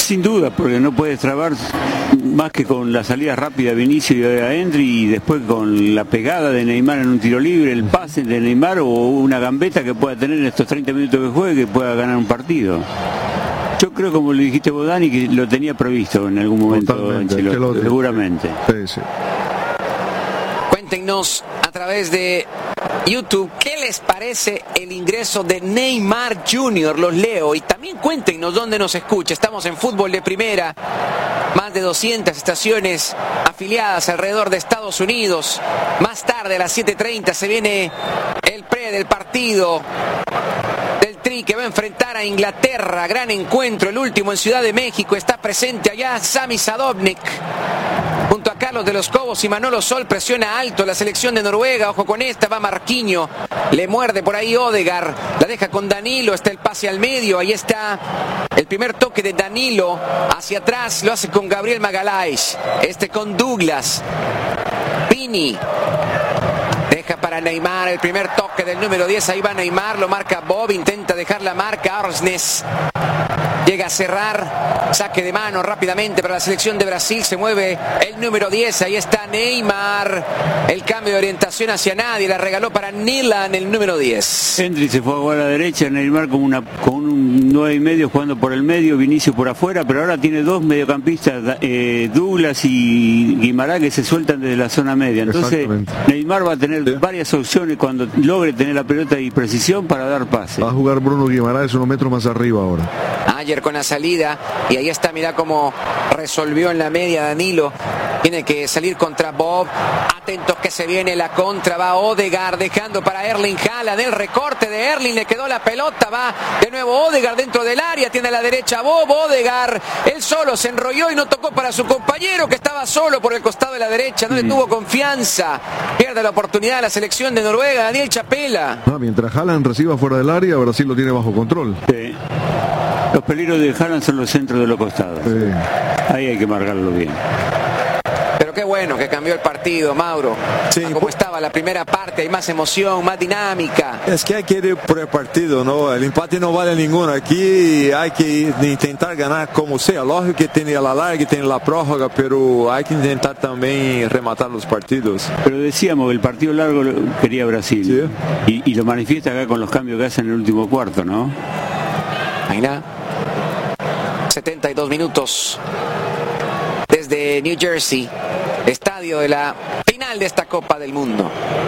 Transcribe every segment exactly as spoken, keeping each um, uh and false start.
Sin duda, porque no puedes trabar más que con la salida rápida de Vinicius y de Endri, y después con la pegada de Neymar en un tiro libre, el pase de Neymar o una gambeta que pueda tener en estos treinta minutos que juegue, que pueda ganar un partido. Yo creo, como le dijiste vos, Dani, que lo tenía previsto en algún momento, Totalmente, Ancelotti, lo, seguramente. Sí, sí. Cuéntenos a través de YouTube qué les parece el ingreso de Neymar junior Los leo, y también cuéntenos dónde nos escucha. Estamos en Fútbol de Primera, más de doscientas estaciones afiliadas alrededor de Estados Unidos. Más tarde a las siete treinta se viene el pre del partido del Tri, que va a enfrentar a Inglaterra. Gran encuentro, el último en Ciudad de México. Está presente allá Sami Sadovnik junto a Carlos de los Cobos y Manolo Sol. Presiona alto la selección de Noruega. Ojo con esta, va Marquinhos, le muerde por ahí Odegaard, la deja con Danilo, está el pase al medio, ahí está el primer toque de Danilo hacia atrás, lo hace con Gabriel Magalhães, este con Douglas, Vini, deja para Neymar, el primer toque del número diez, ahí va Neymar, lo marca Bob, intenta dejar la marca, Arsnes llega a cerrar, saque de mano rápidamente para la selección de Brasil, se mueve el número diez, ahí está Neymar, el cambio de orientación hacia nadie, la regaló para Nilan, el número diez. Endri se fue a jugar a la derecha, Neymar con, una, con un nueve y medio jugando por el medio, Vinicius por afuera, pero ahora tiene dos mediocampistas, eh, Douglas y Guimarães, que se sueltan desde la zona media. Entonces Neymar va a tener sí. varias opciones cuando logre tener la pelota y precisión para dar pase. Va a jugar Bruno Guimarães unos metros más arriba ahora. Ayer con la salida, y ahí está, mirá cómo resolvió en la media Danilo, tiene que salir contra Bob, atentos que se viene la contra, va Odegaard dejando para Erling Haaland, el recorte de Erling, le quedó la pelota, va de nuevo Odegaard dentro del área, tiene a la derecha Bob, Odegaard, él solo se enrolló y no tocó para su compañero que estaba solo por el costado de la derecha, no le tuvo confianza, pierde la oportunidad la selección de Noruega, Daniel Chapela. No, mientras Haaland reciba fuera del área, Brasil lo tiene bajo control. Sí. Los peligros de Haaland son los centros de los costados. Sí. Ahí hay que marcarlo bien. Pero qué bueno que cambió el partido, Mauro. Sí, como estaba la primera parte, hay más emoción, más dinámica. Es que hay que ir por el partido, ¿no? El empate no vale ninguno. Aquí hay que intentar ganar como sea. Lógico que tiene la larga, tiene la prórroga, pero hay que intentar también rematar los partidos. Pero decíamos que el partido largo quería Brasil. Sí. Y, y lo manifiesta acá con los cambios que hace en el último cuarto, ¿no? Ahí nada. setenta y dos minutos desde New Jersey, estadio de la final de esta Copa del Mundo.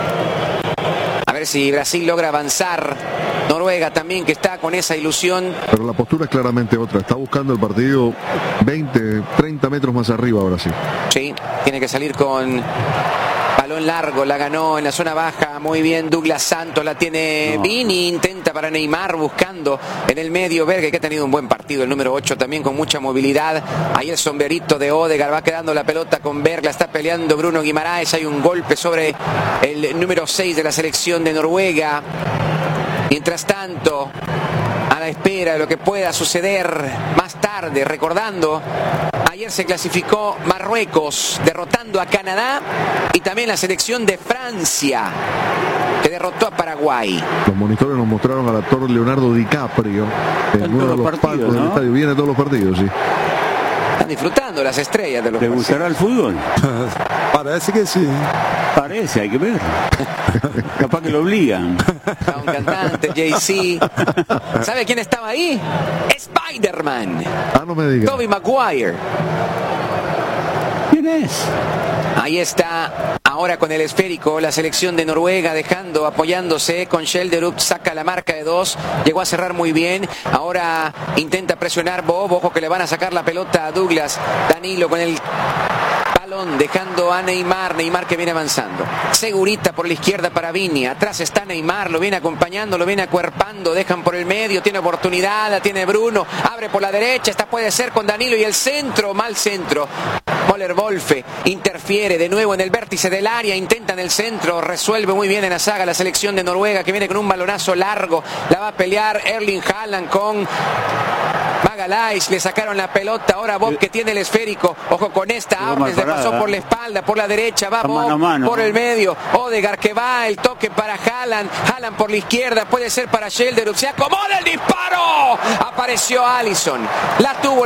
A ver si Brasil logra avanzar. Noruega también, que está con esa ilusión. Pero la postura es claramente otra. Está buscando el partido veinte, treinta metros más arriba Brasil. Sí, tiene que salir con balón largo, la ganó en la zona baja, muy bien Douglas Santos, la tiene no. Vini, intenta para Neymar, buscando en el medio Berge, que ha tenido un buen partido, el número ocho también con mucha movilidad, ahí el sombrerito de Odegaard, va quedando la pelota con Berg, la está peleando Bruno Guimarães, hay un golpe sobre el número seis de la selección de Noruega. Mientras tanto, a la espera de lo que pueda suceder más tarde, recordando, ayer se clasificó Marruecos derrotando a Canadá, y también la selección de Francia que derrotó a Paraguay. Los monitores nos mostraron al actor Leonardo DiCaprio en, en uno de los partidos, palcos, ¿no? Del estadio. Viene todos los partidos, sí. Están disfrutando las estrellas de los ¿Te gustará el fútbol? Parece que sí. Parece, hay que ver. Capaz que lo obligan. A un cantante, Jay-Z. ¿Sabe quién estaba ahí? Spider-Man. Ah, no me digas. Tobey Maguire. ¿Quién es? Ahí está, ahora con el esférico, la selección de Noruega, dejando, apoyándose con Schjelderup, saca la marca de dos, llegó a cerrar muy bien, ahora intenta presionar Bob, ojo que le van a sacar la pelota a Douglas, Danilo con el balón, dejando a Neymar, Neymar que viene avanzando, segurita por la izquierda para Vini, atrás está Neymar, lo viene acompañando, lo viene acuerpando, dejan por el medio, tiene oportunidad, la tiene Bruno, abre por la derecha, esta puede ser con Danilo y el centro, mal centro. Moller Wolfe interfiere de nuevo en el vértice del área, intenta en el centro, resuelve muy bien en la saga la selección de Noruega, que viene con un balonazo largo, la va a pelear Erling Haaland con Magalhães, le sacaron la pelota, ahora Bob que tiene el esférico, ojo con esta, Arnes le pasó por la espalda, por la derecha, va Bob mano, mano, por el medio, Odegaard que va, el toque para Haaland, Haaland por la izquierda, puede ser para Schjelderup, se acomoda el disparo, apareció Alisson, la tuvo